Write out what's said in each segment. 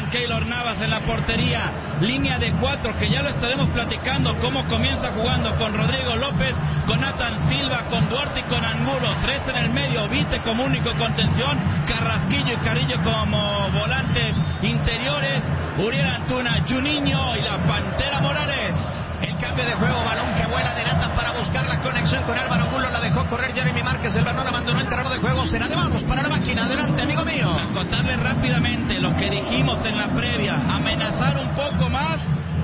Keylor Navas en la portería. Línea de 4 que ya lo estaremos platicando cómo comienza jugando con Rodrigo López, con Nathan Silva, con Duarte y con Angulo. 3 en el medio, Vite como único contención, Carrasquillo y Carrillo como volantes interiores, Uriel Antuna, Juninho y la Pantera Morales. El cambio de juego, balón que vuela de Nathan para buscar la conexión con Álvaro Angulo, la dejó correr Jeremy Márquez, el balón abandonó el terreno de juego, será de vamos para la máquina. Adelante, amigo mío. Acotarle rápidamente lo que dijimos en la previa, amenazar un poco más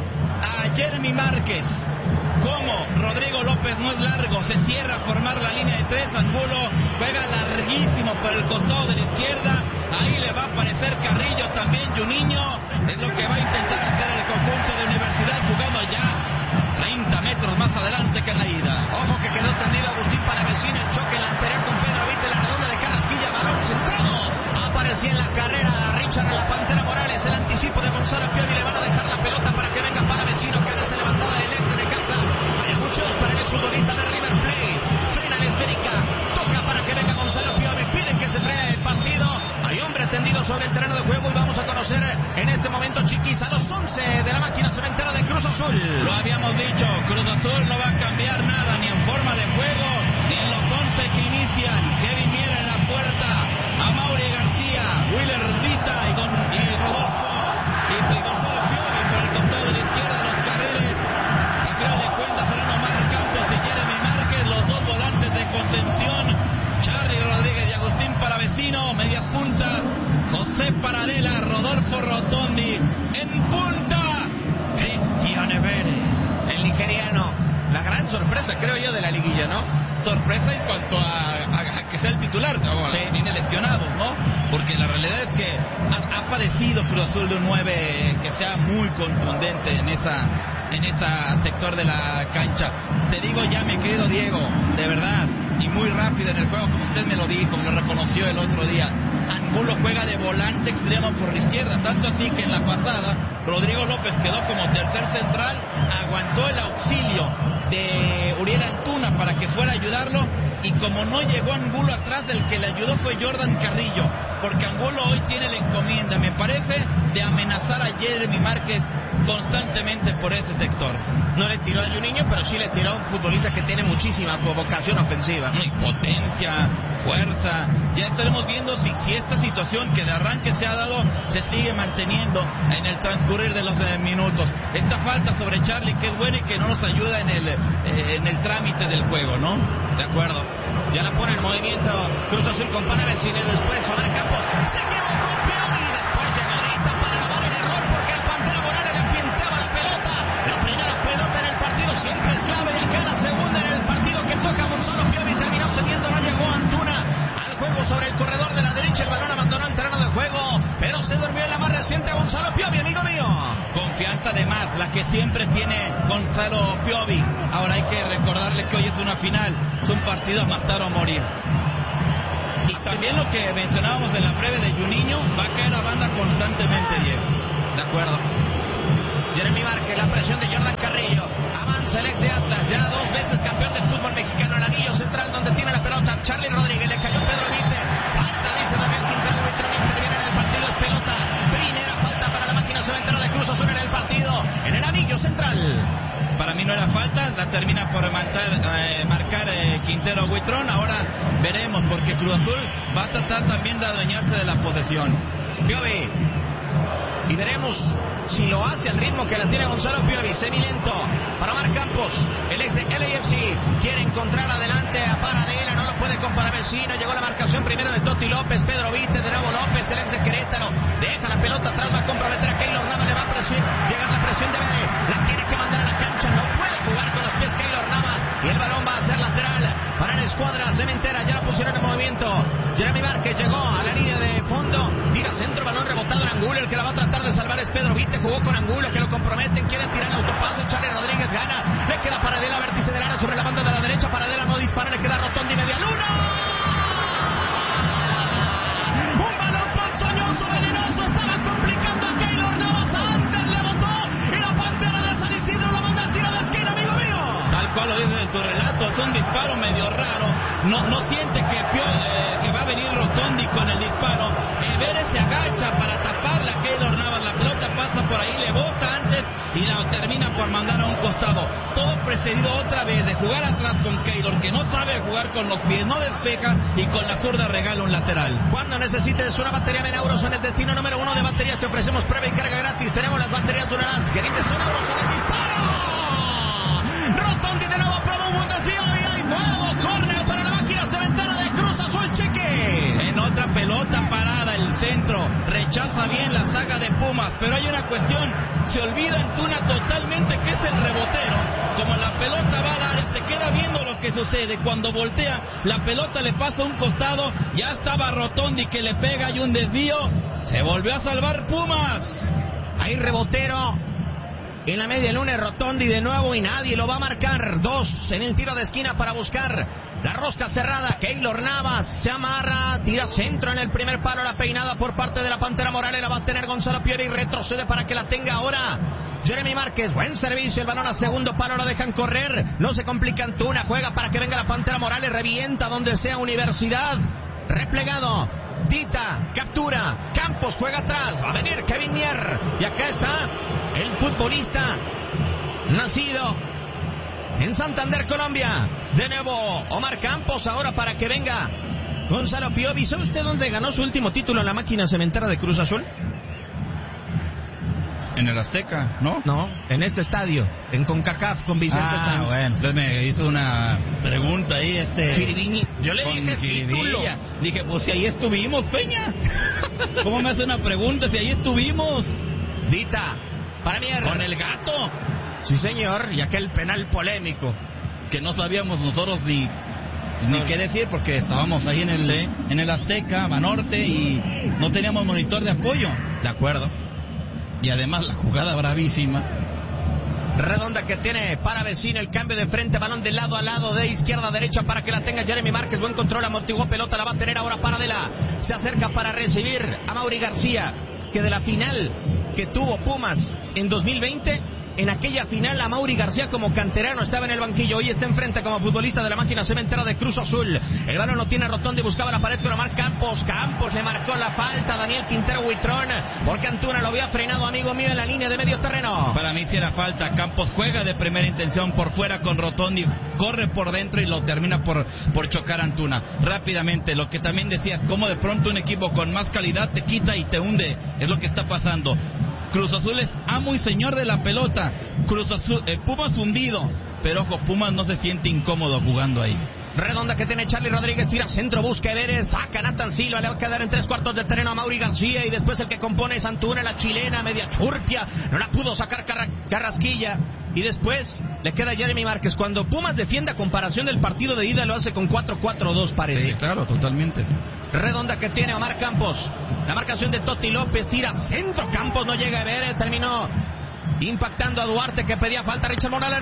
a Jeremy Márquez. Como Rodrigo López no es largo, se cierra a formar la línea de 3, Angulo juega larguísimo por el costado de la izquierda, ahí le va a aparecer Carrillo, también Juninho, es lo que va a intentar hacer el conjunto de Universidad, jugando ya 30 metros más adelante que en la ida. Ojo que quedó tendido Agustín Palavecino, el choque en la anterior con Pedro Vite, la redonda de Carrasquilla, balón centrado, aparecía en la carrera Richard en la Pantera Morales, el anticipo de Gonzalo Piovi, le van a dejar la pelota para que venga Palavecino, que hace levantada del ex de casa. Hay muchos para el futbolista de River Plate, frena la esférica, toca para que venga Gonzalo Piovi, piden que se frene el partido, hay hombre tendido sobre el terreno de juego y vamos a conocer en este momento, chiquis, a los 11 de la máquina cementera de Cruz Azul. Lo habíamos dicho, Cruz Azul no va a cambiar nada, ni en forma de juego, ni en los 11 que inician. Kevin Miera en la puerta, Amaury García, Willer Vita y Rodolfo y Gonzalo Piovi por el costado de la izquierda de los carriles. A final de cuentas serán Omar Campos y Jeremy Márquez, los dos volantes de contención, Charly Rodríguez y Agustín Palavecino, medias puntas, José Paradela, Rodolfo Rotondi, en punta, Cristian Evere, el nigeriano, la gran sorpresa creo yo de la liguilla, ¿no? Sorpresa en cuanto a que sea el titular, sí. Viene lesionado, ¿no? Porque la realidad es que ha padecido Cruz Azul de un 9 que sea muy contundente en esa sector de la cancha. Te digo ya, mi querido Diego, de verdad, y muy rápido en el juego, como usted me lo dijo, me lo reconoció el otro día. Angulo juega de volante extremo por la izquierda, tanto así que en la pasada Rodrigo López quedó como tercer central, aguantó el auxilio de Uriel Antuna para que fuera a ayudarlo, y como no llegó Angulo atrás, del que le ayudó fue Jordan Carrillo, porque Angulo hoy tiene la encomienda, me parece, de amenazar a Jeremy Márquez constantemente por ese sector. No le tiró a Juninho, pero sí le tiró a un futbolista que tiene muchísima vocación ofensiva. Y potencia, fuerza. Ya estaremos viendo si esta situación que de arranque se ha dado se sigue manteniendo en el transcurrir de los minutos. Esta falta sobre Charly, que es buena y que no nos ayuda en el trámite del juego, ¿no? De acuerdo. Ya la pone en movimiento Cruz Azul con Palavecino, después Omar Campos se equivocó Piovi, y después llegó Drita para lavar el error porque el Pantera Morales le pintaba la pelota. La primera pelota en el partido siempre es clave, y acá la segunda en el partido que toca Gonzalo Piovi, terminó cediendo, no llegó Antuna al juego sobre el corredor de la derecha, el balón abandonó el terreno de juego, pero se durmió en la más reciente Gonzalo Piovi, amigo mío. Confianza de más, la que siempre tiene Gonzalo Piovi. Ahora hay que recordarle que hoy es una final, es un partido a matar o morir. Y también lo que mencionábamos en la previa de Juninho, va a caer a banda constantemente, Diego. De acuerdo. Jeremy Márquez, la presión de Jordan Carrillo, avanza el ex de Atlas, ya 2 veces campeón del fútbol mexicano, el anillo central donde tiene la pelota Charly Rodríguez, le cayó Pedro Vite, falta, dice Daniel Quintero, Buitrón interviene en el partido, es pelota, primera falta para la máquina cementera de Cruz Azul en el partido, en el anillo central. Para mí no era falta, la termina por marcar Quintero Buitrón. Ahora veremos, porque Cruz Azul va a tratar también de adueñarse de la posesión. Piovi, y veremos si lo hace al ritmo que la tiene Gonzalo Piovi. Semilento para Omar Campos, el ex de LAFC, quiere encontrar adelante a Paradela, no lo puede con Palavecino, llegó la marcación primero de Totti López, Pedro Vite, de nuevo López, el ex de Querétaro, deja la pelota atrás, va a comprometer a Keylor Navas, le va a llegar la presión de Vere, la tiene que mandar a la cancha, no puede jugar con los pies Keylor Navas, y el balón va a ser lateral para la escuadra cementera, ya la pusieron en movimiento. Jeremy Márquez llegó a la línea de fondo, tira centro, balón rebotado en Angulo, el que la va a tratar de salvar es Pedro Vite, jugó con Angulo, que lo comprometen, quiere tirar el autopase, Charly Rodríguez gana, le queda Paradela, vértice del área sobre la banda de la derecha, Paradela no dispara, le queda Rotondi, media luna. Un balón ponzoñoso, venenoso, estaba complicando a Keylor Navas, antes le botó, y la Pantera de San Isidro lo manda al tiro de esquina, amigo mío. Tal cual lo dice en tu relato, es un disparo medio raro, no siente que va a venir Rotondi con el disparo, Evere se agacha para taparla a Keylor Navas, la termina por mandar a un costado. Todo precedido otra vez de jugar atrás con Keylor, que no sabe jugar con los pies, no despeja y con la zurda regala un lateral. Cuando necesites una batería Menauros en el destino número 1 de baterías, te ofrecemos prueba y carga gratis. Tenemos las baterías Duralast. Querientes son euros en el disparo. Rotondi de nuevo probó un buen desvío y hay nuevo córner para la máquina cementera de Cruz Azul, Chiqui. En otra pelota parada, el centro rechaza bien la saga de Pumas, pero hay una cuestión, se olvida Antuna totalmente que es el rebotero. Como la pelota va al área, se queda viendo lo que sucede. Cuando voltea, la pelota le pasa a un costado, ya estaba Rotondi que le pega y un desvío, se volvió a salvar Pumas. Hay rebotero en la media luna, Rotondi de nuevo y nadie lo va a marcar. 2 en el tiro de esquina para buscar la rosca cerrada. Keylor Navas se amarra, tira centro en el primer palo, la peinada por parte de la Pantera Morales, la va a tener Gonzalo Piori y retrocede para que la tenga ahora Jeremy Márquez. Buen servicio, el balón a segundo palo, lo dejan correr, no se complica Antuna, juega para que venga la Pantera Morales, revienta donde sea Universidad, replegado, Dita, captura, Campos juega atrás, va a venir Kevin Mier, y acá está el futbolista nacido en Santander, Colombia. De nuevo Omar Campos, ahora para que venga Gonzalo Piovi. ¿Sabe usted dónde ganó su último título en la máquina cementera de Cruz Azul? En el Azteca, ¿no? No, en este estadio, en CONCACAF con Vicente Sanz. Bueno, usted me hizo una pregunta ahí, Kiribini. Yo le dije título. Dije, pues si ahí estuvimos, Peña. ¿Cómo me hace una pregunta si ahí estuvimos? Dita, para Mier. Con el gato. Sí, señor, y aquel penal polémico que no sabíamos nosotros ni qué decir, porque estábamos ahí en el Azteca, Banorte, y no teníamos monitor de apoyo. De acuerdo. Y además la jugada bravísima. Redonda que tiene para Vecino, el cambio de frente, balón de lado a lado, de izquierda a derecha para que la tenga Jeremy Márquez. Buen control, amortiguó pelota, la va a tener ahora Paradela. Se acerca para recibir a Mauri García, que de la final que tuvo Pumas en 2020... En aquella final, a Mauri García como canterano estaba en el banquillo. Hoy está enfrente como futbolista de la máquina cementera de Cruz Azul. El balón lo tiene Rotondi, buscaba la pared con Omar Campos. Campos le marcó la falta a Daniel Quintero Huitrón, porque Antuna lo había frenado, amigo mío, en la línea de medio terreno. Para mí sí era falta. Campos juega de primera intención por fuera con Rotondi, corre por dentro y lo termina por chocar a Antuna. Rápidamente, lo que también decías, como de pronto un equipo con más calidad te quita y te hunde. Es lo que está pasando. Cruz Azul es amo y señor de la pelota. Cruz Azul, Pumas hundido, pero ojo, Pumas no se siente incómodo jugando ahí. Redonda que tiene Charlie Rodríguez, tira centro, busca Everes, saca Nathan Silva, le va a quedar en 3/4 de terreno a Mauri García, y después el que compone es Antuna, la chilena, media churpia, no la pudo sacar Carrasquilla, y después le queda Jeremy Márquez. Cuando Pumas defiende a comparación del partido de ida, lo hace con 4-4-2, parece. Sí, claro, totalmente. Redonda que tiene Omar Campos, la marcación de Totti López, tira centro, Campos no llega a ver, terminó impactando a Duarte, que pedía falta. Richard Morales,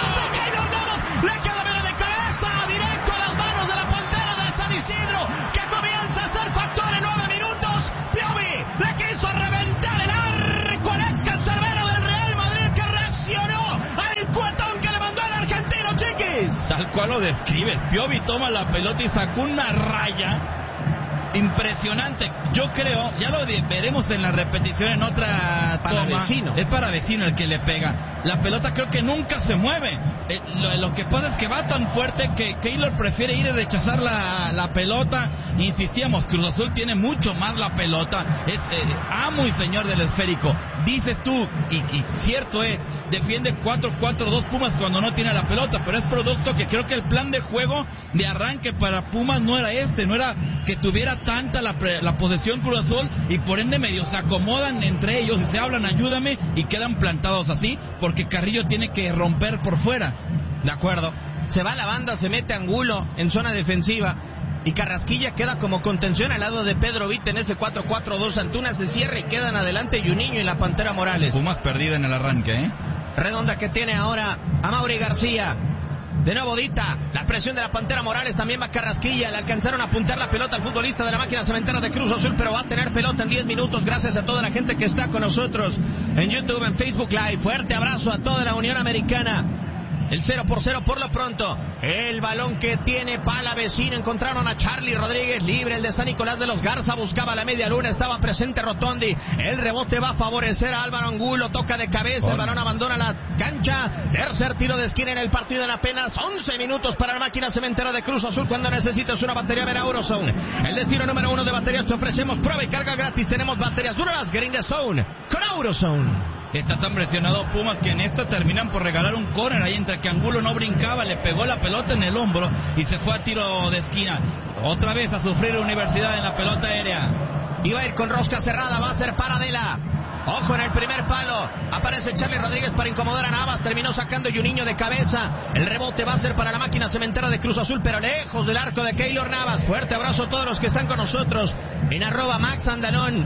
le queda ver de cabeza, directo a las manos de la Pantera de San Isidro, que comienza a ser factor en 9 minutos. Piovi le quiso reventar el arco al ex cancerbero del Real Madrid, que reaccionó al cuetón que le mandó el argentino, Chiquis. Tal cual lo describes, Piovi toma la pelota y sacó una raya impresionante. Yo creo, ya lo veremos en la repetición en otra toma. Vecino. Es para Vecino el que le pega. La pelota creo que nunca se mueve. Lo que pasa es que va tan fuerte que Keylor prefiere ir a rechazar la pelota. Insistíamos, Cruz Azul tiene mucho más la pelota. Es amo y señor del esférico. Dices tú, y cierto es, defiende 4-4-2 Pumas cuando no tiene la pelota, pero es producto que creo que el plan de juego de arranque para Pumas no era no era que tuviera tanta la posesión Cruz Azul, y por ende medio se acomodan entre ellos y se hablan ayúdame y quedan plantados así, porque Carrillo tiene que romper por fuera. De acuerdo, se va la banda, se mete Angulo en zona defensiva y Carrasquilla queda como contención al lado de Pedro Vite en ese 4-4-2. Antuna se cierra y quedan adelante Juninho y la Pantera Morales. Pumas perdida en el arranque, Redonda que tiene ahora a Mauri García. De nuevo Dita, la presión de la Pantera Morales, también va Carrasquilla, le alcanzaron a apuntar la pelota al futbolista de la máquina cementera de Cruz Azul, pero va a tener pelota en 10 minutos, gracias a toda la gente que está con nosotros en YouTube, en Facebook Live. Fuerte abrazo a toda la Unión Americana. El 0-0 por lo pronto. El balón que tiene Palavecino. Encontraron a Charlie Rodríguez libre. El de San Nicolás de los Garza buscaba la media luna. Estaba presente Rotondi. El rebote va a favorecer a Álvaro Angulo. Toca de cabeza. El balón abandona la cancha. Tercer tiro de esquina en el partido en apenas 11 minutos para la máquina cementera de Cruz Azul. Cuando necesitas una batería, ven a Eurozone. El destino número 1 de baterías. Te ofrecemos prueba y carga gratis. Tenemos baterías Duralas Green the Zone con Eurozone. Está tan presionado Pumas que en esta terminan por regalar un córner ahí entre que Angulo no brincaba, le pegó la pelota en el hombro y se fue a tiro de esquina. Otra vez a sufrir Universidad en la pelota aérea. Iba a ir con rosca cerrada, va a ser Paradela. Ojo en el primer palo. Aparece Charlie Rodríguez para incomodar a Navas. Terminó sacando Juninho de cabeza. El rebote va a ser para la máquina cementera de Cruz Azul, pero lejos del arco de Keylor Navas. Fuerte abrazo a todos los que están con nosotros en @MaxAndalón,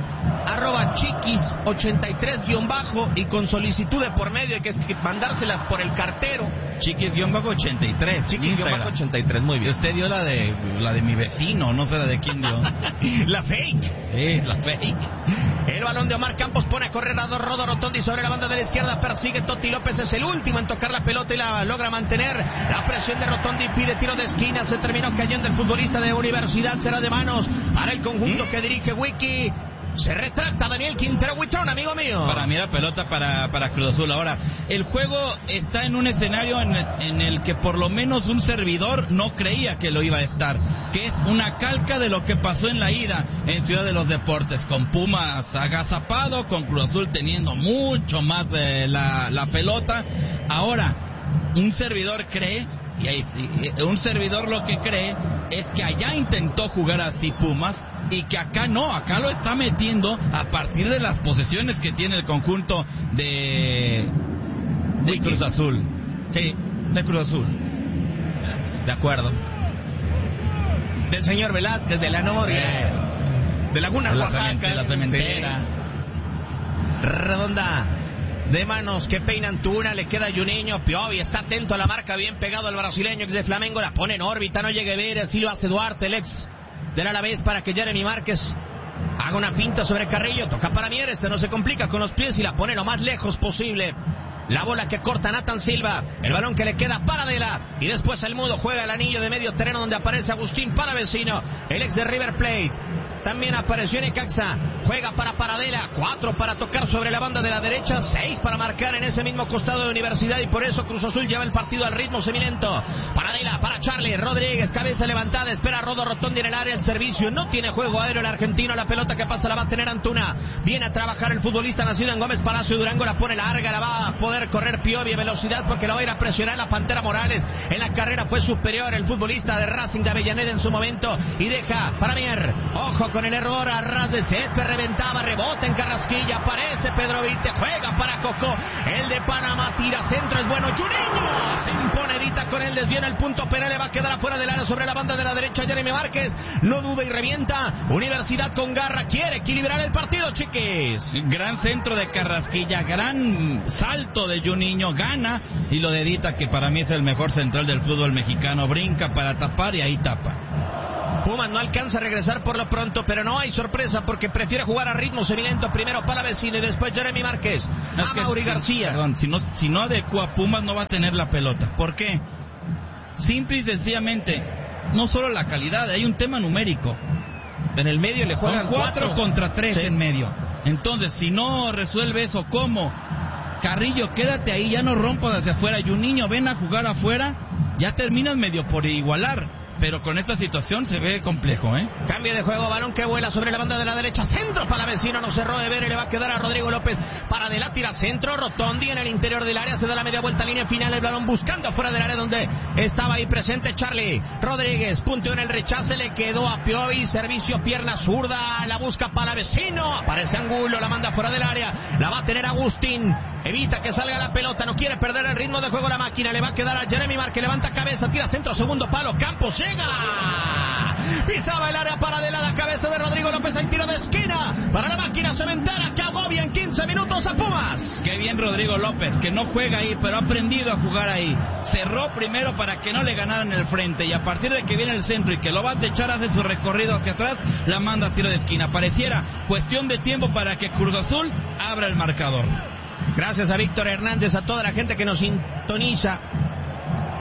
@Chiquis83_ y con solicitud de por medio. Hay que mandársela por el cartero. Chiquis-83. Chiquis-83, muy bien. Usted dio la de mi vecino, no sé la de quién dio. La fake. Sí, la fake. El balón de Omar Campos pone a correr a Rodo Rotondi sobre la banda de la izquierda. Persigue Totti López, es el último en tocar la pelota y la logra mantener. La presión de Rotondi pide tiro de esquina. Se terminó cayendo el futbolista de Universidad. Será de manos para el conjunto que dirige Wiki. Se retracta Daniel Quintero Huitrón, amigo mío. Para mí la pelota para Cruz Azul. Ahora, el juego está en un escenario en el que por lo menos un servidor no creía que lo iba a estar, que es una calca de lo que pasó en la ida en Ciudad de los Deportes, con Pumas agazapado, con Cruz Azul teniendo mucho más de la pelota. Ahora, un servidor cree, un servidor lo que cree es que allá intentó jugar así Pumas y que acá no, acá lo está metiendo a partir de las posesiones que tiene el conjunto de Cruz Azul. Sí, de Cruz Azul. De acuerdo. Del señor Velázquez, de la Noria, de Laguna Oaxaca, la cementera. Sí. Redonda de manos que peina Antuna, le queda Juninho. Piovi está atento a la marca, bien pegado al brasileño ex de Flamengo, la pone en órbita, no llegue a ver, así lo hace Duarte, el ex del Alavés, para que Jeremy Márquez haga una finta sobre Carrillo. Toca para Mier, no se complica con los pies y la pone lo más lejos posible. La bola que corta Nathan Silva, el balón que le queda para Paradela, y después el Mudo juega el anillo de medio terreno donde aparece Agustín Palavecino, el ex de River Plate. También apareció en Necaxa, juega para Paradela, 4 para tocar sobre la banda de la derecha, 6 para marcar en ese mismo costado de Universidad, y por eso Cruz Azul lleva el partido al ritmo semilento. Paradela para Charlie Rodríguez, cabeza levantada, espera Rodo Rotondi en el área, el servicio, no tiene juego aéreo el argentino, la pelota que pasa la va a tener Antuna, viene a trabajar el futbolista nacido en Gómez Palacio Durango, la pone larga, la va a poder correr Piovi a velocidad porque la va a ir a presionar la Pantera Morales. En la carrera fue superior el futbolista de Racing de Avellaneda en su momento, y deja para Mier. Ojo con el error a ras de césped, reventaba, rebota en Carrasquilla, aparece Pedro Vite, juega para Coco, el de Panamá tira centro, es bueno, Juninho se impone, Dita con el desvío en el punto penal, le va a quedar afuera del área sobre la banda de la derecha Jeremy Márquez, no duda y revienta. Universidad con garra, quiere equilibrar el partido, Chiquis. Gran centro de Carrasquilla, gran salto de Juninho, gana, y lo de Dita, que para mí es el mejor central del fútbol mexicano, brinca para tapar y ahí tapa. Pumas no alcanza a regresar por lo pronto, pero no hay sorpresa porque prefiere jugar a ritmo semilento. Primero Palavecino y después Jeremy Márquez. A Mauri García. Perdón, si no adecua Pumas no va a tener la pelota. ¿Por qué? Simple y sencillamente, no solo la calidad, hay un tema numérico. En el medio le juegan 4 contra 3 en medio. Entonces, si no resuelve eso, ¿cómo? Carrillo, quédate ahí, ya no rompas hacia afuera. Juninho, ven a jugar afuera, ya terminas medio por igualar. Pero con esta situación se ve complejo, ¿eh? Cambio de juego, balón que vuela sobre la banda de la derecha, centro para Vecino, no cerró de ver y le va a quedar a Rodrigo López. Para Paradela, tira centro, Rotondi en el interior del área, se da la media vuelta, línea final, el balón buscando afuera del área donde estaba ahí presente Charlie Rodríguez. Punteó en el rechace, le quedó a Piovi, servicio pierna zurda, la busca Palavecino, aparece Angulo, la manda fuera del área, la va a tener Agustín. Evita que salga la pelota, no quiere perder el ritmo de juego la máquina, le va a quedar a Jeremy Márquez, levanta cabeza, tira centro, segundo palo, Campos llega, pisaba el área para de la cabeza de Rodrigo López, el tiro de esquina para la máquina cementera que agobia en 15 minutos a Pumas. Qué bien Rodrigo López, que no juega ahí, pero ha aprendido a jugar ahí, cerró primero para que no le ganaran el frente, y a partir de que viene el centro y que lo va a techar, hace su recorrido hacia atrás, la manda a tiro de esquina. Pareciera cuestión de tiempo para que Cruz Azul abra el marcador. Gracias a Víctor Hernández, a toda la gente que nos sintoniza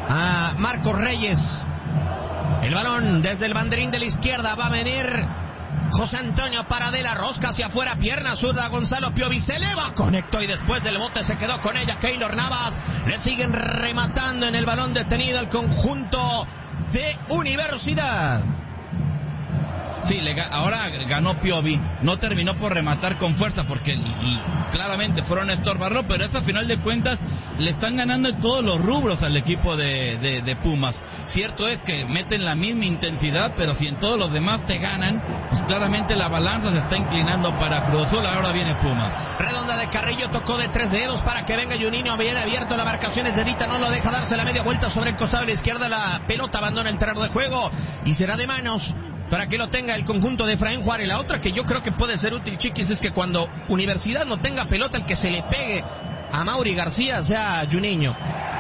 a Marcos Reyes. El balón desde el banderín de la izquierda va a venir José Antonio Paradela, rosca hacia afuera, pierna zurda, Gonzalo Piovi se eleva, conectó y después del bote se quedó con ella Keylor Navas. Le siguen rematando en el balón detenido el conjunto de Universidad. Sí, ahora ganó Piovi, no terminó por rematar con fuerza porque claramente fueron a estorbarlo, pero eso a final de cuentas le están ganando en todos los rubros al equipo de Pumas. Cierto es que meten la misma intensidad, pero si en todos los demás te ganan, pues claramente la balanza se está inclinando para Cruz Azul. Ahora viene Pumas. Redonda de Carrillo, tocó de 3 dedos para que venga Juninho, bien abierto, la marcación es de Dita, no lo deja darse la media vuelta sobre el costado de la izquierda, la pelota abandona el terreno de juego y será de manos para que lo tenga el conjunto de Efraín Juárez. La otra que yo creo que puede ser útil, Chiquis, es que cuando Universidad no tenga pelota, el que se le pegue a Mauri García sea Juninho.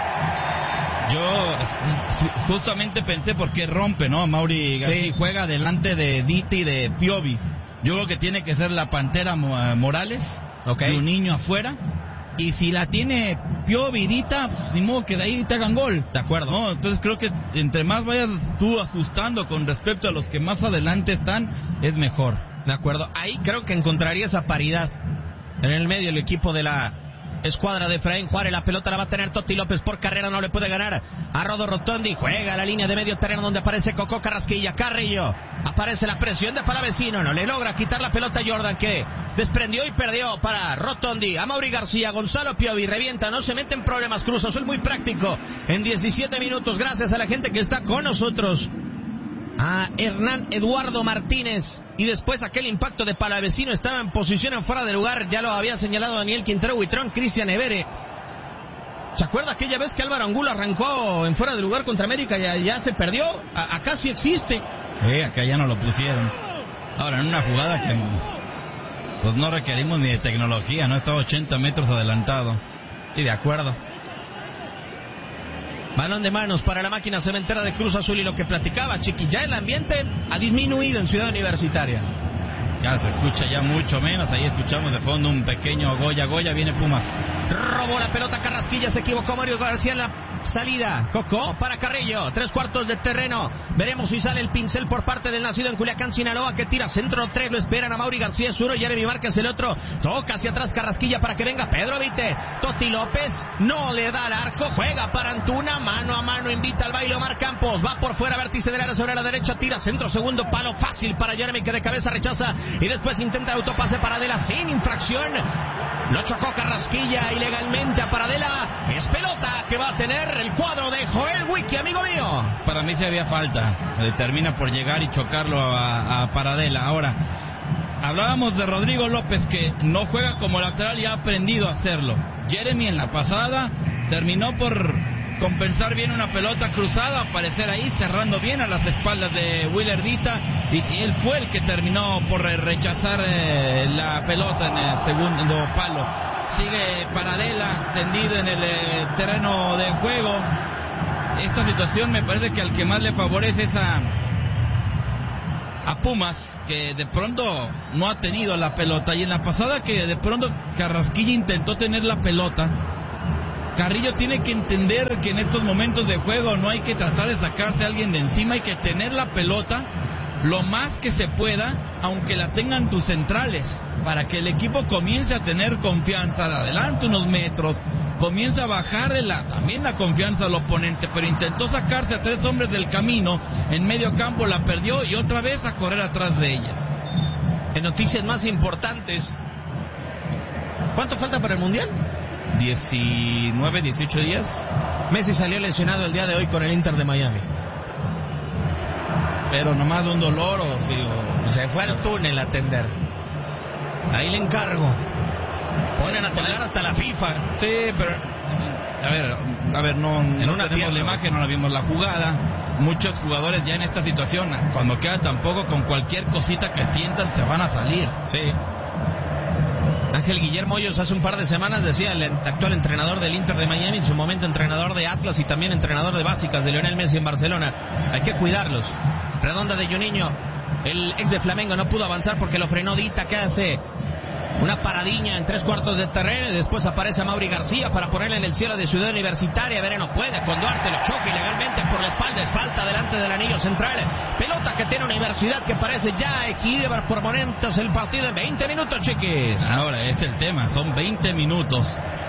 Yo justamente pensé por qué rompe, ¿no? Mauri García, sí, juega delante de Dita y de Piovi. Yo creo que tiene que ser la Pantera Morales, Juninho afuera. Y si la tiene Piovi, Dita, pues ni modo que de ahí te hagan gol. De acuerdo. ¿No? Entonces creo que entre más vayas tú ajustando con respecto a los que más adelante están, es mejor. De acuerdo. Ahí creo que encontraría esa paridad. En el medio el equipo de la escuadra de Efraín Juárez. La pelota la va a tener Toti López por carrera, no le puede ganar a Rodo Rotondi. Juega a la línea de medio terreno donde aparece Coco Carrasquilla. Carrillo. Aparece la presión de Palavecino. No le logra quitar la pelota a Jordan, que desprendió y perdió para Rotondi. A Mauri García. Gonzalo Piovi revienta. No se mete en problemas. Cruz Azul muy práctico. En 17 minutos. Gracias a la gente que está con nosotros. A Hernán Eduardo Martínez. Y después aquel impacto de Palavecino. Estaba en posición en fuera de lugar. Ya lo había señalado Daniel Quintero Huitrón. Cristian Evere. ¿Se acuerda aquella vez que Álvaro Angulo arrancó en fuera de lugar contra América? Ya se perdió. Acá sí existe. Acá ya no lo pusieron. Ahora en una jugada que pues no requerimos ni de tecnología, no estaba 80 metros adelantado. Y de acuerdo. Balón de manos para la máquina cementera de Cruz Azul. Y lo que platicaba Chiqui, ya el ambiente ha disminuido en Ciudad Universitaria. Ya se escucha ya mucho menos. Ahí escuchamos de fondo un pequeño Goya. Viene Pumas. Robó la pelota Carrasquilla, se equivocó Mario García en la salida. Cocó para Carrillo, 3/4 de terreno. Veremos si sale el pincel por parte del nacido en Culiacán, Sinaloa, que tira centro 3. Lo esperan a Mauri García, es uno, Jeremy Márquez el otro. Toca hacia atrás Carrasquilla para que venga Pedro Vite. Toti López no le da al arco, juega para Antuna, mano a mano, invita al baile Omar Campos. Va por fuera, vértice del área sobre la derecha, tira centro, segundo palo, fácil para Jeremy, que de cabeza rechaza y después intenta el autopase para Adela sin infracción. Lo chocó Carrasquilla ilegalmente a Paradela. Es pelota que va a tener el cuadro de Joel Wiki, amigo mío. Para mí sí había falta. Termina por llegar y chocarlo a Paradela. Ahora, hablábamos de Rodrigo López, que no juega como lateral y ha aprendido a hacerlo. Jeremy en la pasada terminó por compensar bien una pelota cruzada, aparecer ahí cerrando bien a las espaldas de Willer Dita, y él fue el que terminó por rechazar la pelota en el segundo palo. Sigue Paradela tendido en el terreno de juego. Esta situación me parece que al que más le favorece es a Pumas, que de pronto no ha tenido la pelota, y en la pasada que de pronto Carrasquilla intentó tener la pelota, Carrillo tiene que entender que en estos momentos de juego no hay que tratar de sacarse a alguien de encima, hay que tener la pelota lo más que se pueda, aunque la tengan tus centrales, para que el equipo comience a tener confianza de adelante unos metros, comienza a bajar también la confianza al oponente, pero intentó sacarse a 3 hombres del camino, en medio campo la perdió y otra vez a correr atrás de ella. En noticias más importantes, ¿cuánto falta para el Mundial? 19, 18 días. Messi salió lesionado el día de hoy con el Inter de Miami. Pero nomás de un dolor se fue al túnel a atender. Ahí le encargo. Ponen a temblar hasta la FIFA. Sí, pero a ver, no tenemos la imagen, no la vimos la jugada. Muchos jugadores ya en esta situación, cuando queda tampoco, con cualquier cosita que sientan se van a salir. Sí. Ángel Guillermo Hoyos hace un par de semanas decía, el actual entrenador del Inter de Miami, en su momento entrenador de Atlas y también entrenador de básicas de Lionel Messi en Barcelona, hay que cuidarlos. Redonda de Juninho, el ex de Flamengo no pudo avanzar porque lo frenó Dita. ¿Qué hace Una paradiña en 3/4 de terreno y después aparece Mauri García para ponerle en el cielo de Ciudad Universitaria. Veré, no puede, con Duarte lo choca ilegalmente por la espalda, es falta delante del anillo central. Pelota que tiene Universidad que parece ya equilibrar por momentos el partido en 20 minutos, Chiquis. Ahora es el tema, son 20 minutos.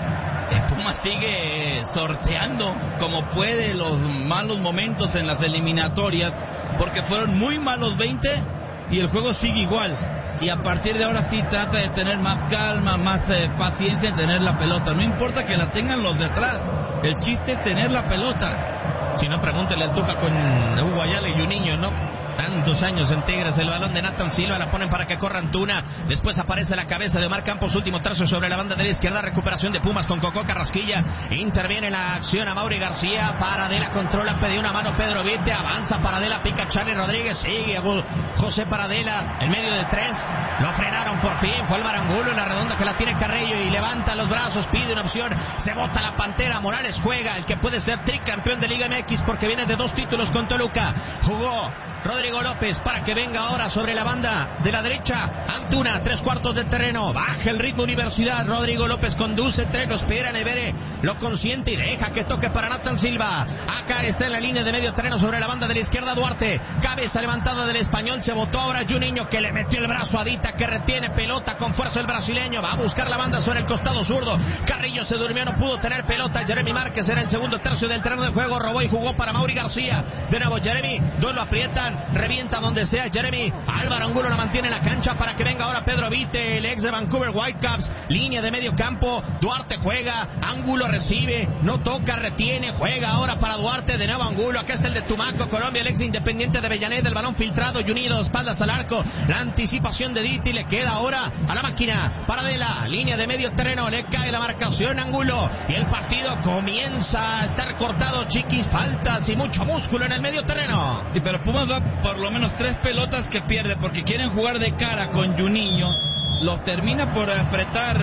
Pumas sigue sorteando como puede los malos momentos en las eliminatorias, porque fueron muy malos 20 y el juego sigue igual. Y a partir de ahora sí trata de tener más calma, más paciencia en tener la pelota. No importa que la tengan los de atrás, el chiste es tener la pelota. Si no, pregúntele al Tuca con Hugo Ayala y Juninho, ¿no? Tantos años en Tigres, el balón de Nathan Silva, la ponen para que corra Antuna, después aparece la cabeza de Omar Campos, último tercio sobre la banda de la izquierda, recuperación de Pumas con Cocó Carrasquilla, interviene en la acción a Mauri García, Paradela controla, pide una mano Pedro Vite, avanza Paradela, pica Charlie Rodríguez, sigue José Paradela, en medio de 3, lo frenaron por fin, fue el Barangulo en la redonda que la tiene Carrillo y levanta los brazos, pide una opción, se bota la Pantera, Morales juega, el que puede ser tricampeón de Liga MX porque viene de 2 títulos con Toluca, jugó Rodrigo López para que venga ahora sobre la banda de la derecha. Antuna, 3/4 de terreno. Baja el ritmo Universidad. Rodrigo López conduce, lo espera, Nevere lo consiente y deja que toque para Nathan Silva. Acá está en la línea de medio terreno sobre la banda de la izquierda Duarte. Cabeza levantada del Español. Se botó ahora Juninho que le metió el brazo a Dita que retiene pelota con fuerza el brasileño. Va a buscar la banda sobre el costado zurdo. Carrillo se durmió, no pudo tener pelota. Jeremy Márquez era el segundo tercio del terreno de juego. Robó y jugó para Mauri García. De nuevo Jeremy. Dos lo aprietan. Revienta donde sea Jeremy. Álvaro Angulo la mantiene en la cancha para que venga ahora Pedro Vite, el ex de Vancouver Whitecaps. Línea de medio campo. Duarte juega. Angulo recibe. No toca, retiene. Juega ahora para Duarte. De nuevo Angulo. Acá está el de Tumaco, Colombia, el ex de Independiente de Avellaneda. El balón filtrado y unido. Espaldas al arco. La anticipación de Diti le queda ahora a la máquina. Paradela. Línea de medio terreno. Le cae la marcación Angulo. Y el partido comienza a estar cortado, Chiquis. Faltas y mucho músculo en el medio terreno. Sí, pero Pumas va por lo menos 3 pelotas que pierde porque quieren jugar de cara con Juninho. Lo termina por apretar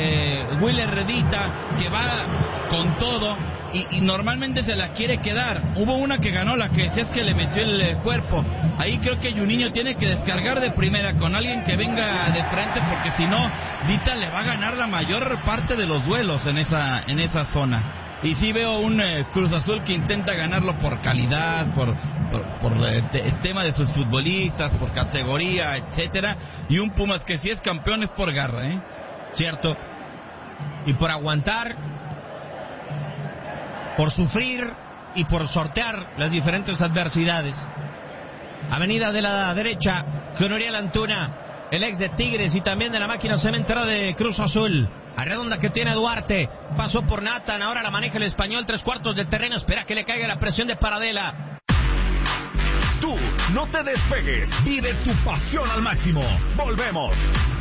Willer Redita, que va con todo y normalmente se la quiere quedar. Hubo una que ganó, la que decías que le metió el cuerpo. Ahí creo que Juninho tiene que descargar de primera con alguien que venga de frente, porque si no, Dita le va a ganar la mayor parte de los duelos en esa zona. Y sí veo un Cruz Azul que intenta ganarlo por calidad, por el tema de sus futbolistas, por categoría, etcétera, y un Pumas que si es campeón es por garra, Cierto. Y por aguantar, por sufrir y por sortear las diferentes adversidades. Avenida de la derecha, con Uriel Antuna, el ex de Tigres y también de la máquina cementera de Cruz Azul. A redonda que tiene Duarte, pasó por Nathan, ahora la maneja el Español, 3/4 de terreno, espera que le caiga la presión de Paradela. Tú, no te despegues, vive tu pasión al máximo, volvemos.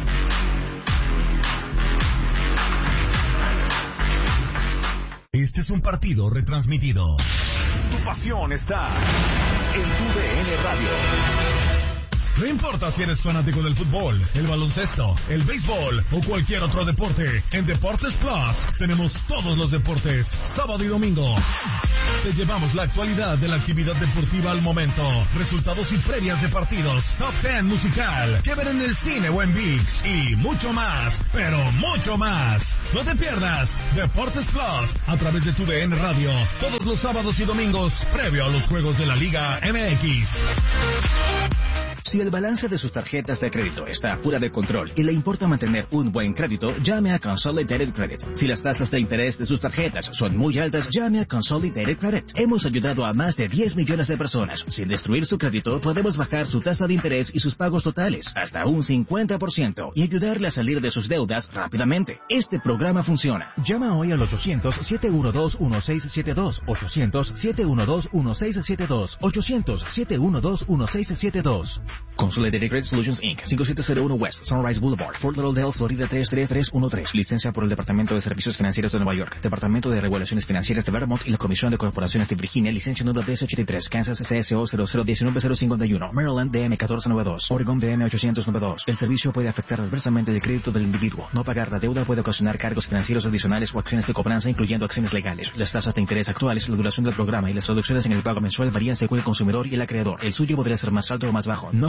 Este es un partido retransmitido. Tu pasión está en tu DN Radio. No importa si eres fanático del fútbol, el baloncesto, el béisbol o cualquier otro deporte, en Deportes Plus tenemos todos los deportes, sábado y domingo. Te llevamos la actualidad de la actividad deportiva al momento, resultados y previas de partidos, top 10 musical, que ver en el cine o en ViX y mucho más, pero mucho más. No te pierdas Deportes Plus a través de tu DN Radio, todos los sábados y domingos, previo a los juegos de la Liga MX. Si el balance de sus tarjetas de crédito está fuera de control y le importa mantener un buen crédito, llame a Consolidated Credit. Si las tasas de interés de sus tarjetas son muy altas, llame a Consolidated Credit. Hemos ayudado a más de 10 millones de personas. Sin destruir su crédito, podemos bajar su tasa de interés y sus pagos totales hasta un 50% y ayudarle a salir de sus deudas rápidamente. Este programa funciona. Llama hoy al 800-712-1672, 800-712-1672, 800-712-1672. Consolidated Credit Solutions Inc. 5701 West Sunrise Boulevard, Fort Lauderdale, Florida 33313. Licencia por el Departamento de Servicios Financieros de Nueva York, Departamento de Regulaciones Financieras de Vermont y la Comisión de Corporaciones de Virginia. Licencia número DS83, Kansas CSO 0019051, Maryland DM 1492, Oregon DM 892. El servicio puede afectar adversamente el crédito del individuo. No pagar la deuda puede ocasionar cargos financieros adicionales o acciones de cobranza, incluyendo acciones legales. Las tasas de interés actuales, la duración del programa y las reducciones en el pago mensual varían según el consumidor y el acreedor. El suyo podría ser más alto o más bajo. No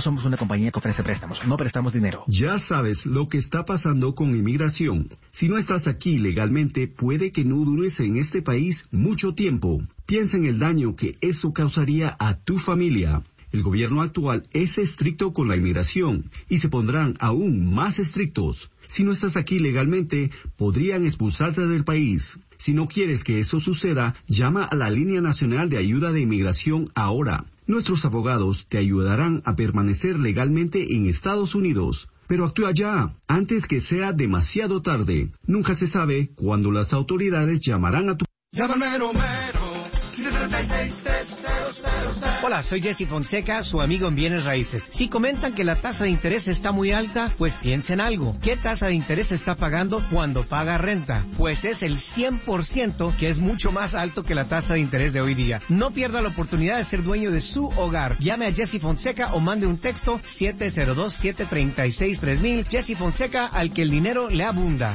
No somos una compañía que ofrece préstamos, no prestamos dinero. Ya sabes lo que está pasando con inmigración. Si no estás aquí legalmente, puede que no dures en este país mucho tiempo. Piensa en el daño que eso causaría a tu familia. El gobierno actual es estricto con la inmigración y se pondrán aún más estrictos. Si no estás aquí legalmente, podrían expulsarte del país. Si no quieres que eso suceda, llama a la Línea Nacional de Ayuda de Inmigración ahora. Nuestros abogados te ayudarán a permanecer legalmente en Estados Unidos. Pero actúa ya, antes que sea demasiado tarde. Nunca se sabe cuándo las autoridades llamarán a tu... Hola, soy Jesse Fonseca, su amigo en Bienes Raíces. Si comentan que la tasa de interés está muy alta, pues piensen algo. ¿Qué tasa de interés está pagando cuando paga renta? Pues es el 100%, que es mucho más alto que la tasa de interés de hoy día. No pierda la oportunidad de ser dueño de su hogar. Llame a Jesse Fonseca o mande un texto 702-736-3000. Jesse Fonseca, al que el dinero le abunda.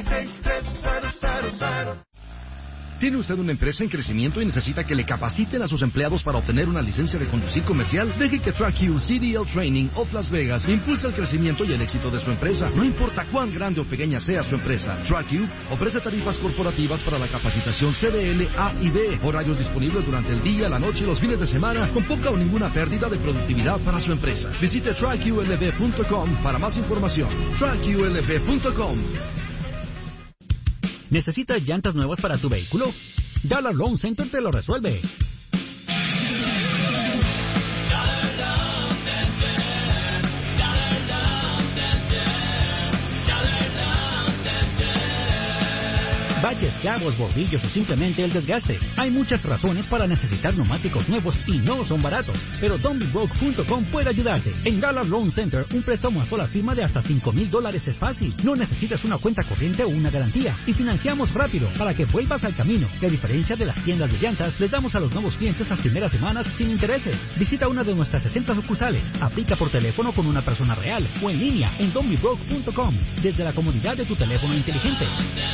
¿Tiene usted una empresa en crecimiento y necesita que le capaciten a sus empleados para obtener una licencia de conducir comercial? Deje que TrackU CDL Training of Las Vegas impulse el crecimiento y el éxito de su empresa. No importa cuán grande o pequeña sea su empresa, TrackU ofrece tarifas corporativas para la capacitación CDL, A y B. Horarios disponibles durante el día, la noche y los fines de semana, con poca o ninguna pérdida de productividad para su empresa. Visite TrackULV.com para más información. TrackULV.com. ¿Necesitas llantas nuevas para tu vehículo? Dollar Loan Center te lo resuelve. Baches, clavos, bordillos o simplemente el desgaste. Hay muchas razones para necesitar neumáticos nuevos y no son baratos, pero don'tbebroke.com puede ayudarte. En Dollar Loan Center, un préstamo a sola firma de hasta $5,000 es fácil. No necesitas una cuenta corriente o una garantía y financiamos rápido para que vuelvas al camino. Que a diferencia de las tiendas de llantas, les damos a los nuevos clientes las primeras semanas sin intereses. Visita una de nuestras 60 sucursales. Aplica por teléfono con una persona real o en línea en don'tbebroke.com desde la comodidad de tu teléfono inteligente.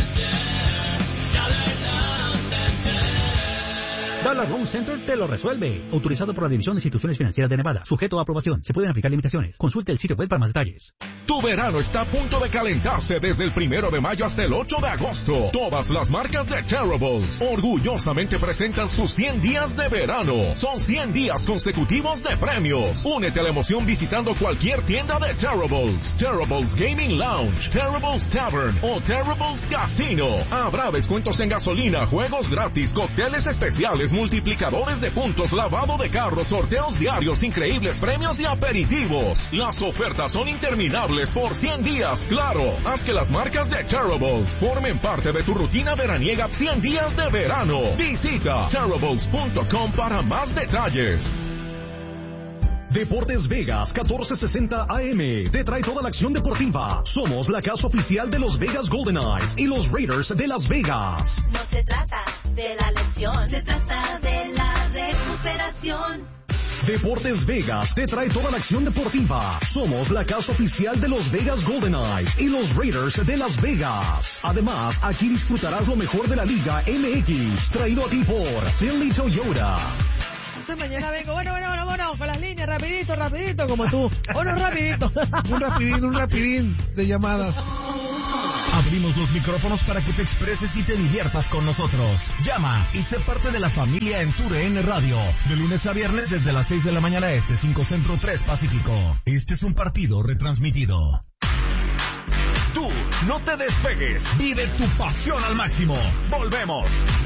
Dollar Loan Center te lo resuelve. Autorizado por la División de Instituciones Financieras de Nevada. Sujeto a aprobación. Se pueden aplicar limitaciones. Consulte el sitio web para más detalles. Tu verano está a punto de calentarse desde el 1 de mayo hasta el 8 de agosto. Todas las marcas de Terribles orgullosamente presentan sus 100 días de verano. Son 100 días consecutivos de premios. Únete a la emoción visitando cualquier tienda de Terribles. Terribles Gaming Lounge, Terribles Tavern o Terribles Casino. Habrá descuentos en gasolina, juegos gratis, cócteles especiales, multiplicadores de puntos, lavado de carros, sorteos diarios, increíbles premios y aperitivos. Las ofertas son interminables por 100 días, claro. Haz que las marcas de Terribles formen parte de tu rutina veraniega 100 días de verano. Visita terribles.com para más detalles. Deportes Vegas 1460 AM te trae toda la acción deportiva. Somos la casa oficial de los Vegas Golden Knights y los Raiders de Las Vegas. No se trata de la lesión, se trata de la recuperación. Deportes Vegas te trae toda la acción deportiva. Somos la casa oficial de los Vegas Golden Knights y los Raiders de Las Vegas. Además, aquí disfrutarás lo mejor de la Liga MX, traído a ti por Finley Toyota. Mañana vengo, bueno, con las líneas, rapidito, como tú. Rapidito. un rapidín de llamadas. Abrimos los micrófonos para que te expreses y te diviertas con nosotros. Llama y sé parte de la familia en TUDN Radio. De lunes a viernes desde las 6 de la mañana este, 5 Centro, 3 Pacífico. Este es un partido retransmitido. Tú, no te despegues. Vive tu pasión al máximo. Volvemos.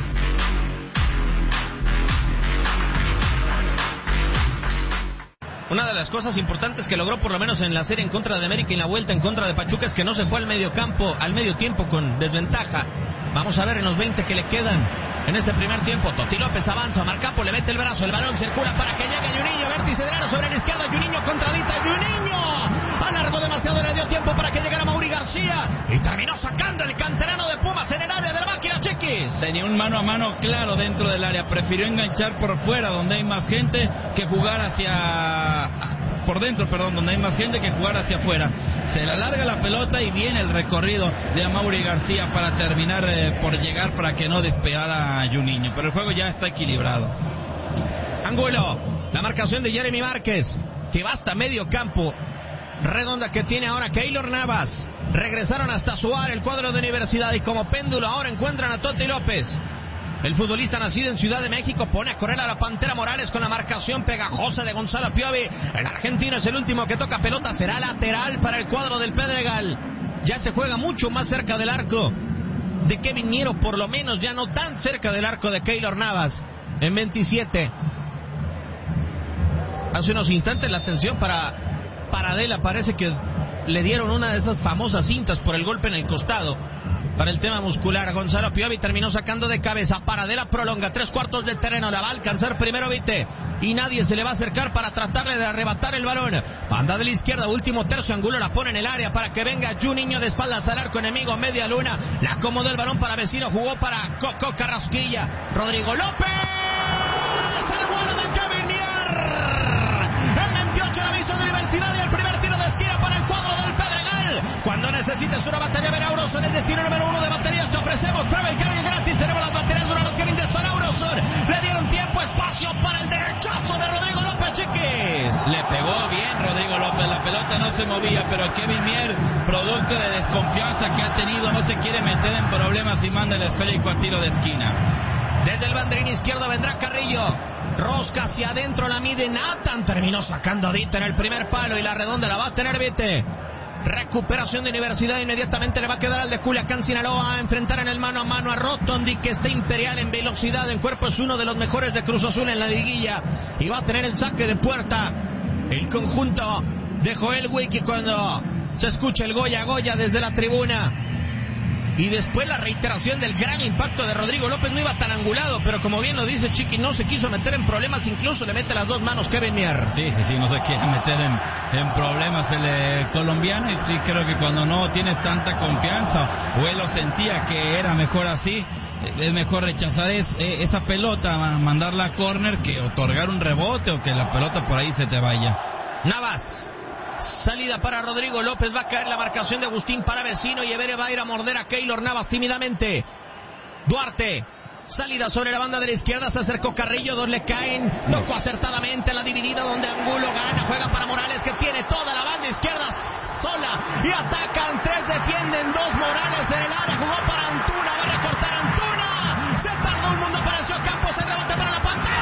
Una de las cosas importantes que logró por lo menos en la serie en contra de América y en la vuelta en contra de Pachuca es que no se fue al medio tiempo con desventaja. Vamos a ver en los 20 que le quedan en este primer tiempo. Toti López avanza, Marcampo le mete el brazo, el balón circula para que llegue Juninho, vértice del área sobre la izquierda, Juninho contradita, Juninho alargó demasiado, le dio tiempo para que llegara Mauri García y terminó sacando el canterano de Pumas en el área de la máquina Chiquis. Tenía un mano a mano claro dentro del área, prefirió enganchar por fuera donde hay más gente que jugar por dentro, donde hay más gente que jugar hacia afuera. Se le alarga la pelota y viene el recorrido de Amaury García para terminar por llegar para que no despegara Juninho, pero el juego ya está equilibrado. Angulo, la marcación de Jeremy Márquez. que va hasta medio campo. Redonda que tiene ahora Keylor Navas. Regresaron hasta su área el cuadro de Universidad y como péndulo ahora encuentran a Toti López. El futbolista nacido en Ciudad de México pone a correr a la Pantera Morales con la marcación pegajosa de Gonzalo Piovi. El argentino es el último que toca pelota, será lateral para el cuadro del Pedregal. Ya se juega mucho más cerca del arco de Kevin Miero, por lo menos ya no tan cerca del arco de Keylor Navas. En 27. Hace unos instantes la atención para Adela, parece que le dieron una de esas famosas cintas por el golpe en el costado. Para el tema muscular, Gonzalo Piovi terminó sacando de cabeza. Paradela prolonga 3/4 del terreno. La va a alcanzar primero Vite. Y nadie se le va a acercar para tratarle de arrebatar el balón. Banda de la izquierda, último tercio, Angulo la pone en el área para que venga Juninho de espaldas al arco enemigo. Media luna. La acomodó el balón para Vecino. Jugó para Coco Carrasquilla. Rodrigo López. El vuelo de Kevin Mier. El 28 el aviso de Universidad y el primer tiro de esquina para el cuadro del Pedregal. Cuando necesites una batería Verauroson, el destino número 1 de baterías te ofrecemos. Prueba y carga gratis. Tenemos las baterías Duralocarin de Sonauroson. Le dieron tiempo, espacio para el derechazo de Rodrigo López, chiquis. Le pegó bien Rodrigo López. La pelota no se movía, pero Kevin Mier, producto de desconfianza que ha tenido, no se quiere meter en problemas y manda el esférico a tiro de esquina. Desde el banderín izquierdo vendrá Carrillo. Rosca hacia adentro, la mide Nathan. Terminó sacando a Dita en el primer palo y la redonda la va a tener Vite. Recuperación de Universidad, inmediatamente le va a quedar al de Culiacán, Sinaloa, a enfrentar en el mano a mano a Rotondi, que está imperial en velocidad, en cuerpo es uno de los mejores de Cruz Azul en la liguilla, y va a tener el saque de puerta el conjunto de Joel Wiki cuando se escucha el Goya Goya desde la tribuna. Y después la reiteración del gran impacto de Rodrigo López. No iba tan angulado, pero como bien lo dice Chiqui, no se quiso meter en problemas, incluso le mete las dos manos Kevin Mier. Sí, no se quiere meter en problemas el colombiano, y sí, creo que cuando no tienes tanta confianza, o él lo sentía que era mejor así, es mejor rechazar esa pelota, mandarla a córner, que otorgar un rebote o que la pelota por ahí se te vaya. Navas. Salida para Rodrigo López, va a caer la marcación de Agustín para Vecino y Evere va a ir a morder a Keylor Navas tímidamente. Duarte, salida sobre la banda de la izquierda, se acercó Carrillo, dos le caen, tocó acertadamente la dividida donde Angulo gana, juega para